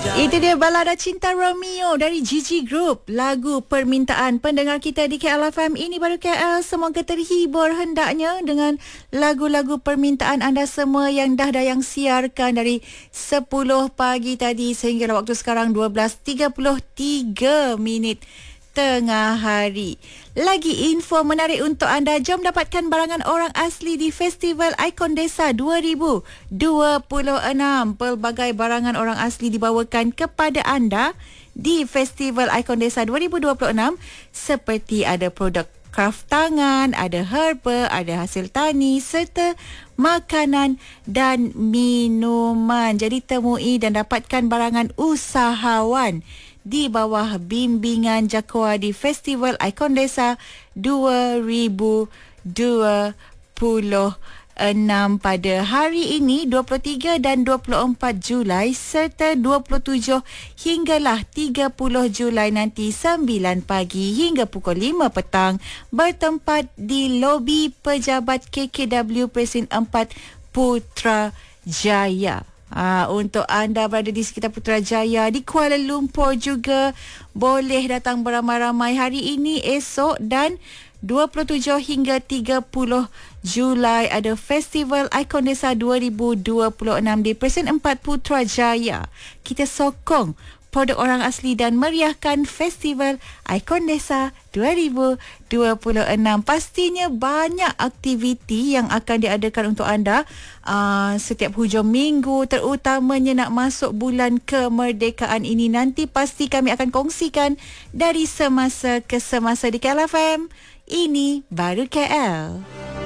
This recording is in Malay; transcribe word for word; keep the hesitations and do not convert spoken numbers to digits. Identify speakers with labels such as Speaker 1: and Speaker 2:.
Speaker 1: Itu dia balada Cinta Romeo dari Gigi Group. Lagu permintaan pendengar kita di K L F M. Ini baru K L. Semoga terhibur hendaknya dengan lagu-lagu permintaan anda semua yang dah dayang siarkan dari sepuluh pagi tadi sehingga waktu sekarang dua belas tiga puluh tiga minit tengah hari. Lagi info menarik untuk anda. Jom dapatkan barangan orang asli di Festival Ikon Desa dua ribu dua puluh enam. Pelbagai barangan orang asli dibawakan kepada anda di Festival Ikon Desa dua ribu dua puluh enam, seperti ada produk kraft tangan, ada herba, ada hasil tani serta makanan dan minuman. Jadi temui dan dapatkan barangan usahawan di bawah bimbingan Jakua di Festival Ikon Desa dua ribu dua puluh enam pada hari ini dua puluh tiga dan dua puluh empat Julai serta dua puluh tujuh hinggalah tiga puluh Julai nanti sembilan pagi hingga pukul lima petang, bertempat di lobi pejabat K K W Presin empat Putrajaya. Ha, untuk anda berada di sekitar Putrajaya, di Kuala Lumpur juga boleh datang beramai-ramai hari ini, esok dan dua puluh tujuh hingga tiga puluh Julai ada Festival Ikon Desa dua ribu dua puluh enam di Presin empat Putrajaya. Kita sokong produk orang asli dan meriahkan Festival Ikon Desa dua ribu dua puluh enam. Pastinya banyak aktiviti yang akan diadakan untuk anda uh, setiap hujung minggu, terutamanya nak masuk bulan kemerdekaan ini. Nanti pasti kami akan kongsikan dari semasa ke semasa di K L F M. Ini baru K L.